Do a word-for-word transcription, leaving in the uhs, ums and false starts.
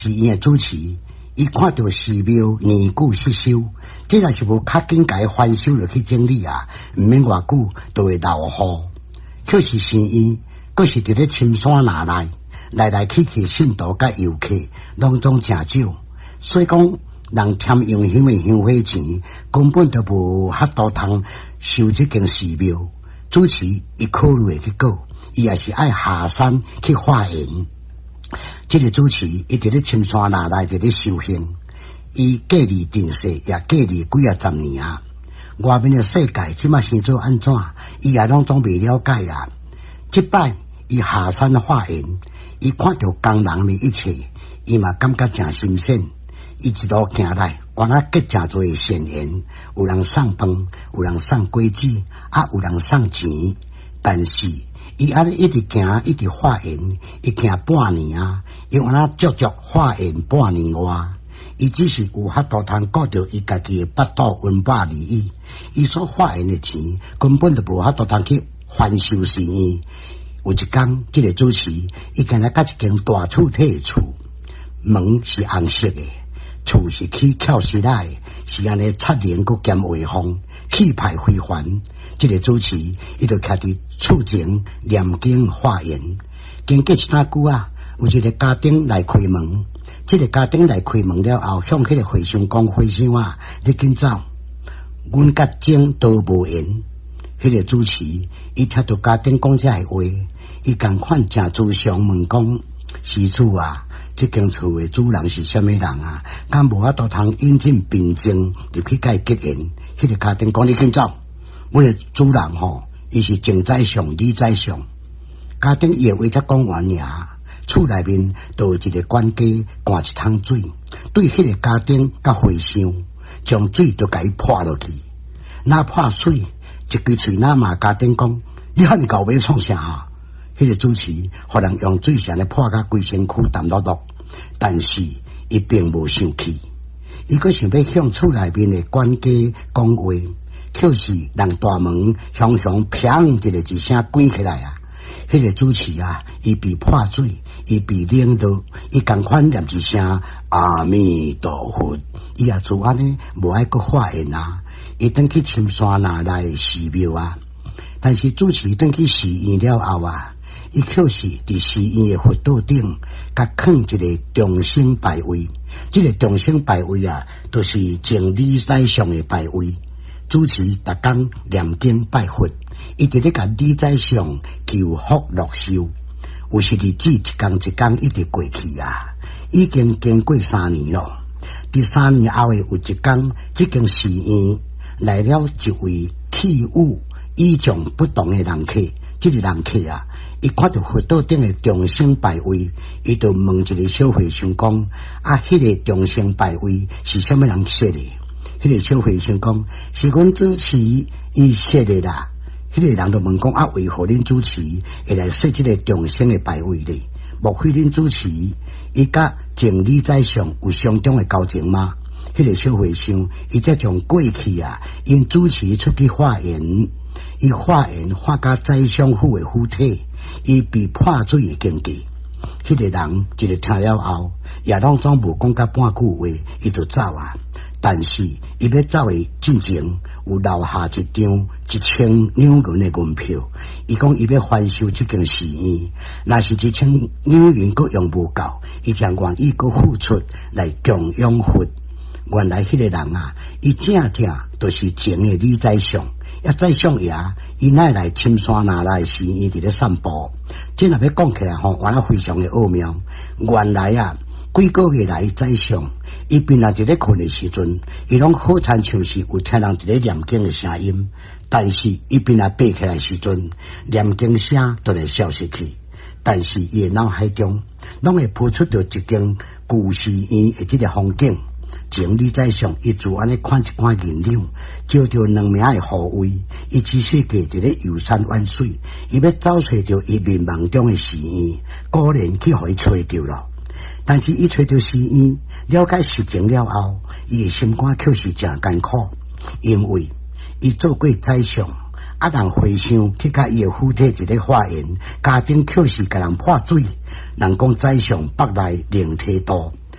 是伊诶主持，伊看到寺庙年久失修，这若是无较紧甲伊翻修落去整理啊，毋免偌久都会落雨。可是寺院，阁是伫咧深山那内，来来去去信徒甲游客拢总诚少，所以讲人添用香诶香火钱，根本就无法度通修这间寺庙。主持伊考虑诶结果，伊也是爱下山去化缘。这个主持伊伫咧深山那内伫咧修行，伊过立定世也过立几啊十年啊。外面的世界即马先做安怎，伊也拢总未了解啊。即摆伊下山化缘，伊看到工人的一切，伊嘛感觉诚新鲜。伊一路行来，原来结诚多的善缘，有人送饭，有人送果子，啊，有人送钱，但是伊安尼一直行，一直化缘，伊行半年啊，伊安那足足化缘半年外，伊只是有法度通顾到伊家己的腹肚温饱利益，伊所化缘的钱根本就无法度通去翻修寺院。有一天，这个主持伊今日甲一间大厝体的厝，门是红色的，厝是起翘起来的，是安尼擦连佮兼微风，气派非凡。这个主持伊就徛伫厝前念经化缘，经过一大久啊，有一个家丁来开门。这个家丁来开门了后，向迄个和尚讲：“和尚啊，你紧走，阮甲精都无缘。”迄个主持伊听到家丁讲这话，伊共款诚慈祥问讲：“施主啊，这间厝的主人是啥物人啊？敢无法度通引进病症入去甲伊结缘？”迄个家丁讲：“你紧走。”阮的主人吼，伊是正宰相、李宰相。家丁伊的话才讲完尔，厝内面就有一个管家灌一桶水，对迄个家丁甲和尚，将水就甲伊泼落去。那泼水，一支喙那骂家丁讲：“你遐尼搞要创啥啊？”迄个主持互人用水上咧泼甲规身躯淡落落，但是伊并无生气，伊阁想要向厝内面的管家讲话。可是人大门雄雄砰一个一声关起来啊！迄个主持啊，伊被泼水，伊被冷到，伊共款念一声阿弥陀佛，伊也做安尼无爱阁化缘啊！伊转去深山那内寺庙啊，但是主持转去寺院了后啊，伊却是伫寺院的佛道顶，甲放一个众生牌位。这个众生牌位啊，就是正理宰相的牌位。主持逐工念经拜佛，伊直咧甲李宰相求福乐寿。有时日子一工一工一直过去啊，已经经过三年咯。第三年后诶，有一工，这间寺院来了一位气宇与众不同的人客。这个人客啊，伊看到佛道顶的众生牌位，伊就问一个小和尚讲：“啊，迄、那个众生牌位是啥物人设的？”迄个小和尚讲：“是阮主持伊设的啦。”迄、那个人就问讲：“啊，为何恁主持会来设这个众生的牌位呢？莫非恁主持伊甲正理宰相有相当的交情吗？”迄、那个小和尚伊则从过去啊，因主持出去化缘，伊化缘化甲宰相府的府体，伊被泼水的境界。迄、那个人一个听了后，也拢总无讲甲半句话，伊就走啊。但是伊要走的进前，有留下一张一千两银的银票。伊讲伊要翻修这间寺院，若是一千两银阁用无够，伊将愿意阁付出来供养佛。原来迄个人啊，伊正正就是前的李宰相。一宰相爷，伊乃来深山那内寺院伫咧散步。这若要讲起来吼，原来非常的奥妙。原来啊，几个月来宰相。伊平常伫咧困的时阵，伊拢好亲像是有听人伫咧念经的声音，但是伊平常爬起来时阵，念经声都会消失去。但是伊脑海中，拢会浮出着一间旧寺院的这个风景。前李宰相伊就安尼看一看银两，招着两名的护卫，伊只世界伫咧游山玩水，伊要找找着伊迷茫中的寺院，果然去互伊找着了。但是伊找着寺院，了解实情了后，伊的心肝却是真艰苦，因为伊做过宰相，啊人和尚去甲伊的府邸一个化缘，家丁却是甲人泼水，人讲宰相北来灵体多。